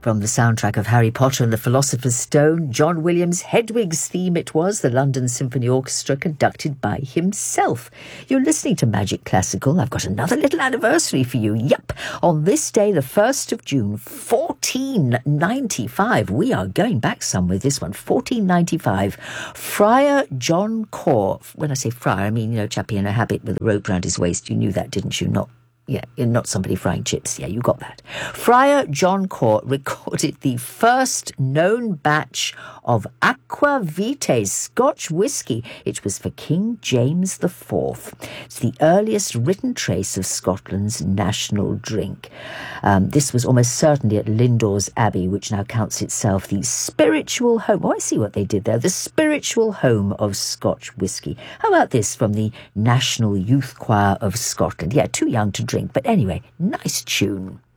From the soundtrack of Harry Potter and the Philosopher's Stone, John Williams' Hedwig's theme it was, the London Symphony Orchestra conducted by himself. You're listening to Magic Classical. I've got another little anniversary for you. Yep, on this day, the 1st of June, 1495. We are going back some with this one, 1495. Friar John Core. When I say friar, I mean, chappie in a habit with a rope round his waist. You knew that, didn't you? You're not somebody frying chips. Yeah, you got that. Friar John Core recorded the first known batch of Aqua Vitae Scotch whisky. It was for King James IV. It's the earliest written trace of Scotland's national drink. This was almost certainly at Lindores Abbey, which now counts itself the spiritual home. Oh, I see what they did there. The spiritual home of Scotch whisky. How about this from the National Youth Choir of Scotland? Yeah, too young to drink, but anyway, nice tune.